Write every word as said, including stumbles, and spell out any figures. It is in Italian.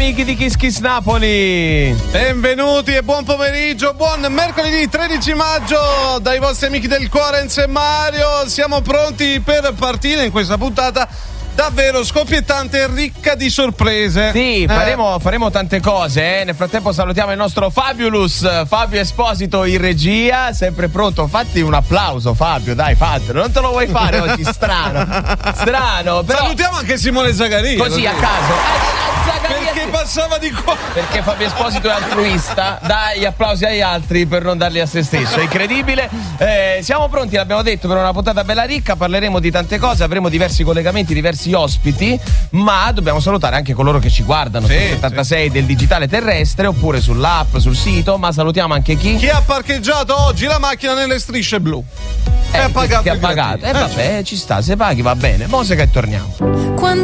amici di Kiss Kiss Napoli. Benvenuti e buon pomeriggio, buon mercoledì tredici maggio dai vostri amici del cuore Enzo e Mario. Siamo pronti per partire in questa puntata davvero scoppiettante e ricca di sorprese. Sì, faremo, eh. faremo tante cose. Eh. Nel frattempo salutiamo il nostro Fabulous, Fabio Esposito in regia, sempre pronto. Fatti un applauso, Fabio, dai, fatelo. Non te lo vuoi fare oggi? Strano, strano. Però... Salutiamo anche Simone Zagaria. Così a caso. Eh, Perché passava di qua. Perché Fabio Esposito è altruista, dà gli applausi agli altri per non darli a se stesso. È incredibile. Eh, siamo pronti, l'abbiamo detto, per una puntata bella ricca. Parleremo di tante cose, avremo diversi collegamenti, diversi ospiti, ma dobbiamo salutare anche coloro che ci guardano sì, sul settantasei sì. del digitale terrestre oppure sull'app, sul sito. Ma salutiamo anche chi? Chi ha parcheggiato oggi la macchina nelle strisce blu. Eh, e ha pagato. Che ha pagato. E eh, vabbè, ci sta, se paghi va bene. Musica e torniamo. Quando